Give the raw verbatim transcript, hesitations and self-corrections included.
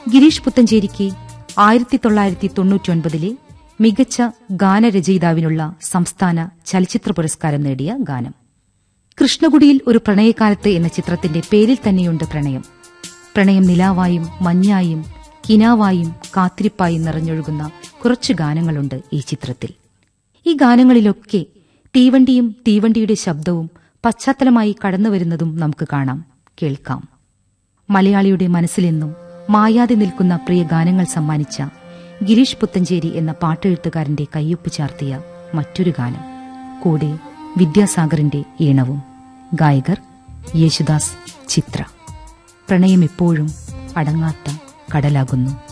ഗിരീഷ് പുത്തഞ്ചേരിക്ക് ആയിരത്തി തൊള്ളായിരത്തി തൊണ്ണൂറ്റിയൊൻപതിലെ മികച്ച ഗാനരചയിതാവിനുള്ള സംസ്ഥാന ചലച്ചിത്ര പുരസ്കാരം നേടിയ ഗാനം. കൃഷ്ണകുടിയിൽ ഒരു പ്രണയകാലത്ത് എന്ന ചിത്രത്തിന്റെ പേരിൽ തന്നെയുണ്ട് പ്രണയം. പ്രണയം നിലാവായും മഞ്ഞായും കിനാവായും കാത്തിരിപ്പായും നിറഞ്ഞൊഴുകുന്ന കുറച്ചു ഗാനങ്ങളുണ്ട് ഈ ചിത്രത്തിൽ. ഈ ഗാനങ്ങളിലൊക്കെ തീവണ്ടിയും തീവണ്ടിയുടെ ശബ്ദവും പശ്ചാത്തലമായി കടന്നുവരുന്നതും നമുക്ക് കാണാം, കേൾക്കാം. മലയാളിയുടെ മനസ്സിലെന്നും മായാതെ നിൽക്കുന്ന പ്രിയ ഗാനങ്ങൾ സമ്മാനിച്ച ഗിരീഷ് പുത്തഞ്ചേരി എന്ന പാട്ടെഴുത്തുകാരന്റെ കയ്യൊപ്പ് ചാർത്തിയ മറ്റൊരു ഗാനം. കൂടെ വിദ്യാസാഗറിന്റെ ഈണവും. ഗായകർ യേശുദാസ്, ചിത്ര. പ്രണയം എപ്പോഴും അടങ്ങാത്ത കടലാകുന്നു.